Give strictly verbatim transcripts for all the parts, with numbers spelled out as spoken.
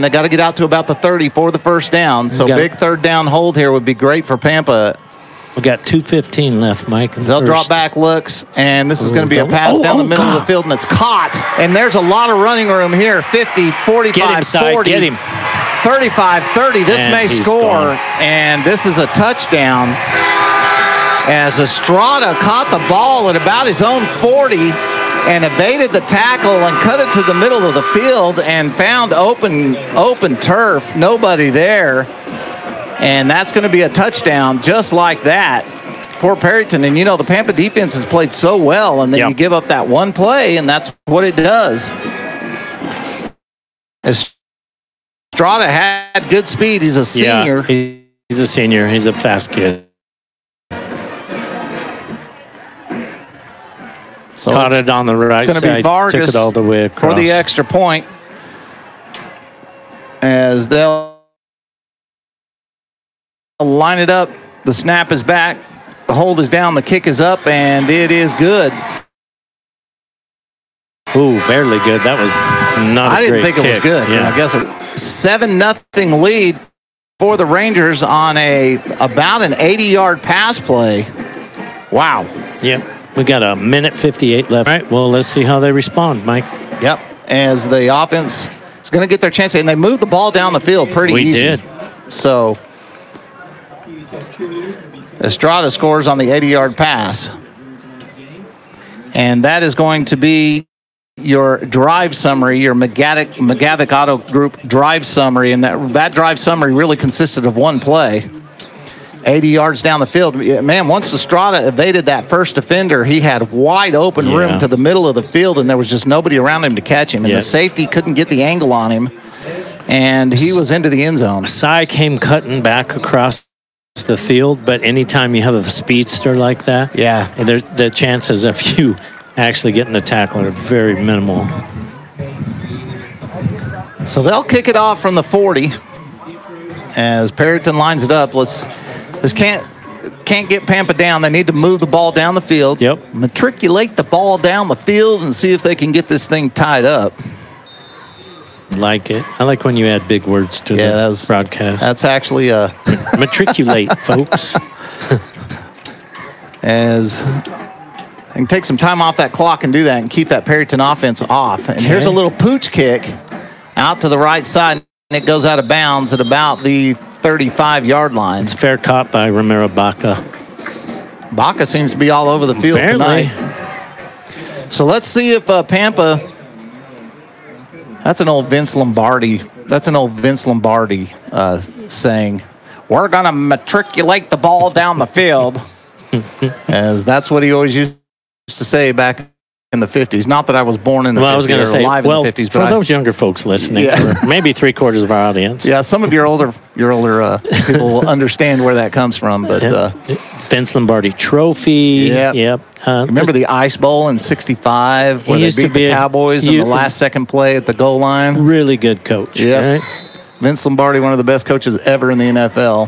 They got to get out to about the thirty for the first down. So big third down hold here would be great for Pampa. We got two fifteen left, Mike. They'll first. drop back looks, and this is going to be a pass oh, down oh, the middle God. of the field, and it's caught. And there's a lot of running room here. fifty, forty-five, forty. Get him. thirty-five, thirty. This and may score, gone. and this is a touchdown. As Estrada caught the ball at about his own forty and evaded the tackle and cut it to the middle of the field and found open, open turf. Nobody there. And that's going to be a touchdown just like that for Perryton. And, you know, the Pampa defense has played so well, and then yep. you give up that one play, and that's what it does. Estrada had good speed. He's a senior. Yeah, he's a senior. He's a fast kid. So Caught it on the right side. Be Vargas took it all the way across. For the extra point. As they'll line it up. The snap is back. The hold is down. The kick is up, and it is good. Ooh, barely good. That was not a I didn't think kick. it was good. Yeah. I guess a seven nothing lead for the Rangers on a about an eighty-yard pass play. Wow. Yep. We got a minute fifty-eight left. All right, well, let's see how they respond, Mike. Yep. As the offense is going to get their chance, and they moved the ball down the field pretty we easy. We did. So Estrada scores on the eighty-yard pass. And that is going to be your drive summary, your McGavick, McGavick Auto Group drive summary. And that, that drive summary really consisted of one play. eighty yards down the field. Man, once Estrada evaded that first defender, he had wide open yeah. room to the middle of the field, and there was just nobody around him to catch him. And yeah. the safety couldn't get the angle on him, and he was into the end zone. Sy came cutting back across the field, but anytime you have a speedster like that, yeah, there's the chances of you actually getting the tackle are very minimal. So they'll kick it off from the forty as Perryton lines it up. Let's this can't can't get Pampa down. They need to move the ball down the field. Yep. Matriculate the ball down the field and see if they can get this thing tied up. Like it. I like when you add big words to yeah, the that was, broadcast. That's actually a matriculate, folks. As I can take some time off that clock and do that and keep that Perryton offense off. And okay. here's a little pooch kick out to the right side, and it goes out of bounds at about the thirty-five-yard line. It's fair caught by Romero Baca. Baca seems to be all over the field Apparently. tonight. So let's see if uh, Pampa. That's an old Vince Lombardi. That's an old Vince Lombardi uh, saying, "We're gonna matriculate the ball down the field," as that's what he always used to say back in the fifties. Not that I was born in the well, fifties I was or say, alive well, in the fifties, for but those I, younger folks listening, yeah. maybe three quarters of our audience. Yeah, some of your older your older uh, people will understand where that comes from. But uh, Vince Lombardi Trophy. Yep. Yep. Uh, Remember the Ice Bowl in sixty-five where they beat the Cowboys in the last second play at the goal line? Really good coach. Yeah. Right? Vince Lombardi, one of the best coaches ever in the N F L.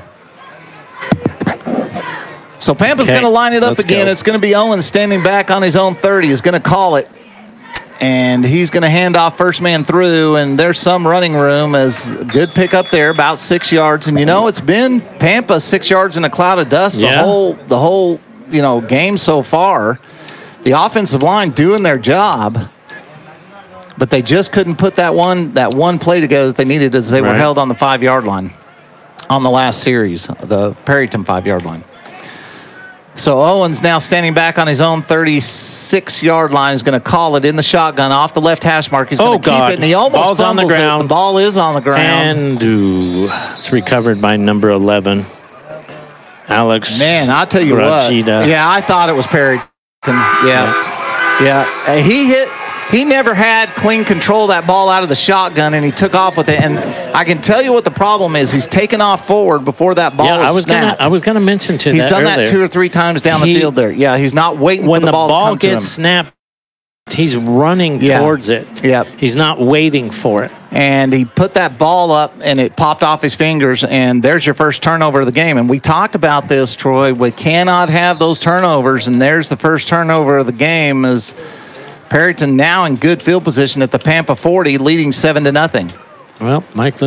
So Pampa's okay. going to line it up Let's again. Go. It's going to be Owens standing back on his own thirty. He's going to call it. And he's going to hand off first man through, and there's some running room as good pick up there, about six yards. And, you know, it's been Pampa six yards in a cloud of dust yeah. the whole, the whole, you know, game so far. The offensive line doing their job, but they just couldn't put that one, that one play together that they needed as they right. were held on the five-yard line on the last series, the Perryton five-yard line. So Owens now standing back on his own thirty-six-yard line is going to call it in the shotgun off the left hash mark. He's going oh, to keep God. it, and he almost Ball's fumbles on the ground. it. The ball is on the ground. And ooh, it's recovered by number eleven, Alex. Man, I'll tell you Grachida. what. Yeah, I thought it was Perryton. Yeah, yeah. yeah. Uh, he hit. He never had clean control of that ball out of the shotgun, and he took off with it. And I can tell you what the problem is. He's taken off forward before that ball yeah, is I was snapped. Gonna, I was going to mention to he's that done earlier. that two or three times down he, the field there. Yeah, he's not waiting when for the ball, the ball to come gets to him. snapped. He's running yeah. towards it. Yep. He's not waiting for it. And he put that ball up, and it popped off his fingers, and there's your first turnover of the game. And we talked about this, Troy. We cannot have those turnovers, and there's the first turnover of the game as Perryton now in good field position at the Pampa forty, leading seven to nothing. Well, Mike,